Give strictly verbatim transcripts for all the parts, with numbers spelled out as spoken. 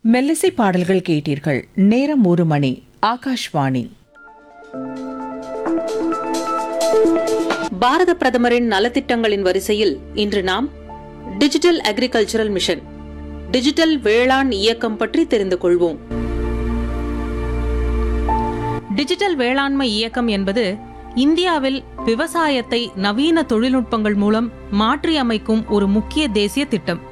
மெல்லிசை பாடல்கள் கேட்டீர்கள். நேரம் ஒரு மணி. ஆகாஷ்வாணி. பாரத பிரதமரின் நலத்திட்டங்களின் வரிசையில் இன்று நாம் டிஜிட்டல் அக்ரிகல்ச்சரல் மிஷன், டிஜிட்டல் வேளாண் இயக்கம் பற்றி தெரிந்து கொள்வோம். டிஜிட்டல் வேளாண்மை இயக்கம் என்பது இந்தியாவில் விவசாயத்தை நவீன தொழில்நுட்பங்கள் மூலம் மாற்றியமைக்கும் ஒரு முக்கிய தேசிய திட்டம்.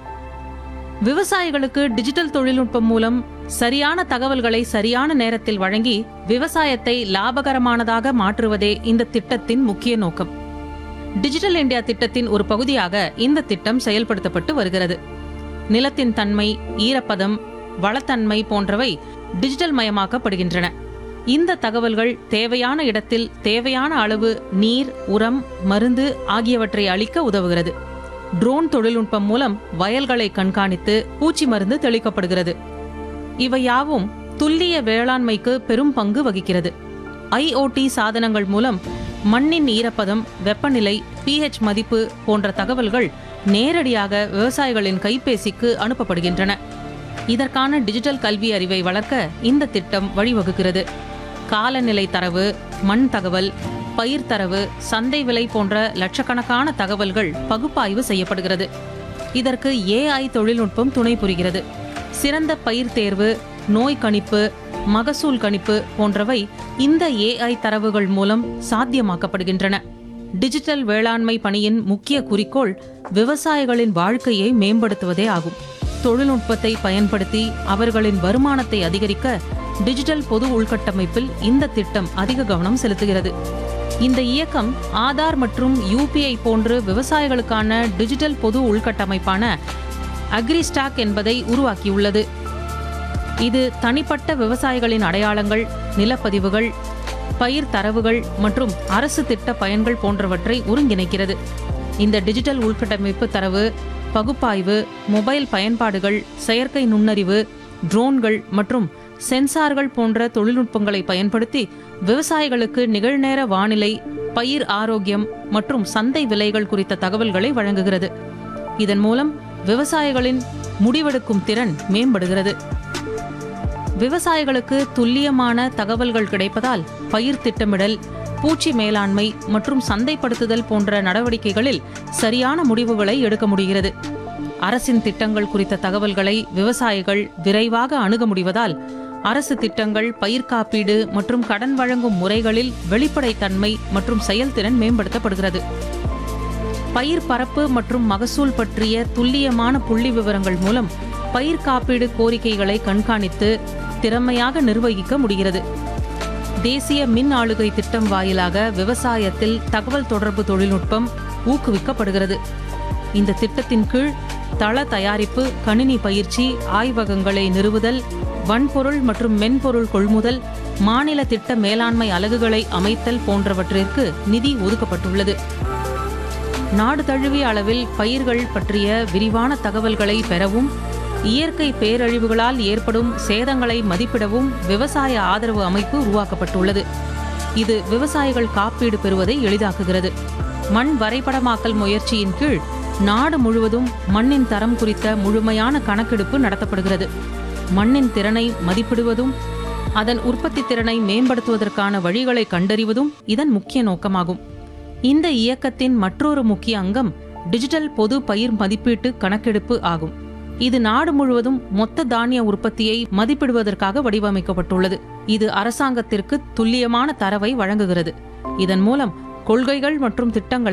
விவசாயிகளுக்கு டிஜிட்டல் தொழில்நுட்பம் மூலம் சரியான தகவல்களை சரியான நேரத்தில் வழங்கி விவசாயத்தை லாபகரமானதாக மாற்றுவதே இந்த திட்டத்தின் முக்கிய நோக்கம். டிஜிட்டல் இந்தியா திட்டத்தின் ஒரு பகுதியாக இந்த திட்டம் செயல்படுத்தப்பட்டு வருகிறது. நிலத்தின் தன்மை, ஈரப்பதம், வளத்தன்மை போன்றவை டிஜிட்டல் மயமாக்கப்படுகின்றன. இந்த தகவல்கள் தேவையான இடத்தில் தேவையான அளவு நீர், உரம், மருந்து ஆகியவற்றை அளிக்க உதவுகிறது. ட்ரோன் தொழில்நுட்பம் மூலம் வயல்களை கண்காணித்து பூச்சி மருந்து தெளிக்கப்படுகிறது. இவை யாவும் துல்லிய வேளாண்மைக்கு பெரும் பங்கு வகிக்கிறது. ஐஓடி சாதனங்கள் மூலம் மண்ணின் ஈரப்பதம், வெப்பநிலை, பிஹெச் மதிப்பு போன்ற தகவல்கள் நேரடியாக விவசாயிகளின் கைபேசிக்கு அனுப்பப்படுகின்றன. இதற்கான டிஜிட்டல் கல்வி அறிவை வளர்க்க இந்த திட்டம் வழிவகுக்கிறது. காலநிலை தரவு, மண் தகவல், பயிர் தரவு, சந்தை விலை போன்ற லட்சக்கணக்கான தகவல்கள் பகுப்பாய்வு செய்யப்படுகிறது. இதற்கு ஏஐ தொழில்நுட்பம் துணை புரிகிறது. சிறந்த பயிர் தேர்வு, நோய் கணிப்பு, மகசூல் கணிப்பு போன்றவை இந்த ஏஐ தரவுகள் மூலம் சாத்தியமாக்கப்படுகின்றன. டிஜிட்டல் வேளாண்மை பணியின் முக்கிய குறிக்கோள் விவசாயிகளின் வாழ்க்கையை மேம்படுத்துவதே ஆகும். தொழில்நுட்பத்தை பயன்படுத்தி அவர்களின் வருமானத்தை அதிகரிக்க டிஜிட்டல் பொது உள்கட்டமைப்பில் இந்த திட்டம் அதிக கவனம் செலுத்துகிறது. இந்த இயக்கம் ஆதார் மற்றும் யூபிஐ போன்று விவசாயிகளுக்கான டிஜிட்டல் பொது உள்கட்டமைப்பான அக்ரிஸ்டாக் என்பதை உருவாக்கியுள்ளது. இது தனிப்பட்ட விவசாயிகளின் அடையாளங்கள், நிலப்பதிவுகள், பயிர் தரவுகள் மற்றும் அரசு திட்ட பயன்கள் போன்றவற்றை ஒருங்கிணைக்கிறது. இந்த டிஜிட்டல் உள்கட்டமைப்பு தரவு, பகுப்பாய்வு, மொபைல் பயன்பாடுகள், செயற்கை நுண்ணறிவு, ட்ரோன்கள் மற்றும் சென்சார்கள் போன்ற தொழில்நுட்பங்களை பயன்படுத்தி விவசாயிகளுக்கு நிகழ்நேர வானிலை, பயிர் ஆரோக்கியம் மற்றும் சந்தை விலைகள் குறித்த தகவல்களை வழங்குகிறது. இதன் மூலம் விவசாயிகளின் முடிவெடுக்கும் திறன் மேம்படுகிறது. விவசாயிகளுக்கு துல்லியமான தகவல்கள் கிடைப்பதால் பயிர் திட்டமிடல், பூச்சி மேலாண்மை மற்றும் சந்தைப்படுத்துதல் போன்ற நடவடிக்கைகளில் சரியான முடிவுகளை எடுக்க முடிகிறது. அரசின் திட்டங்கள் குறித்த தகவல்களை விவசாயிகள் விரைவாக அணுக முடிவதால் அரசு திட்டங்கள், பயிர் காப்பீடு மற்றும் கடன் வழங்கும் முறைகளில் வெளிப்படைத்தன்மை மற்றும் செயல்திறன் மேம்படுத்தப்படுகிறது. பயிர் பரப்பு மற்றும் மகசூல் பற்றிய துல்லியமான புள்ளி விவரங்கள் மூலம் பயிர் காப்பீடு கோரிக்கைகளை கண்காணித்து திறமையாக நிர்வகிக்க முடிகிறது. தேசிய மின் ஆளுகை திட்டம் வாயிலாக விவசாயத்தில் தகவல் தொடர்பு தொழில்நுட்பம் ஊக்குவிக்கப்படுகிறது. இந்த திட்டத்தின் கீழ் தள தயாரிப்பு, கணினி பயிற்சி, ஆய்வகங்களை நிறுவுதல், வன்பொருள் மற்றும் மென்பொருள் கொள்முதல், மாநில திட்ட மேலாண்மை அலகுகளை அமைத்தல் போன்றவற்றிற்கு நிதி ஒதுக்கப்பட்டுள்ளது. நாடு தழுவிய அளவில் பயிர்கள் பற்றிய விரிவான தகவல்களை பெறவும், இயற்கை பேரழிவுகளால் ஏற்படும் சேதங்களை மதிப்பிடவும் விவசாய ஆதரவு அமைப்பு உருவாக்கப்பட்டுள்ளது. இது விவசாயிகள் காப்பீடு பெறுவதை எளிதாக்குகிறது. மண் வரைபடமாக்கல் முயற்சியின் கீழ் நாடு முழுவதும் மண்ணின் தரம் குறித்த முழுமையான கணக்கெடுப்பு நடத்தப்படுகிறது. மண்ணின் திறனை மதிப்பிடுவதும் அதன் உற்பத்தி திறனை மேம்படுத்துவதற்கான வழிகளை கண்டறிவதும் இதன் முக்கிய நோக்கமாகும். இந்த இயக்கத்தின் மற்றொரு முக்கிய அங்கம் டிஜிட்டல் பொது பயிர் மதிப்பீட்டு கணக்கெடுப்பு ஆகும். இது நாடு முழுவதும் மொத்த தானிய உற்பத்தியை மதிப்பிடுவதற்காக வடிவமைக்கப்பட்டுள்ளது. இது அரசாங்கத்திற்கு துல்லியமான தரவை வழங்குகிறது. இதன் மூலம் கொள்கைகள் மற்றும் திட்டங்களை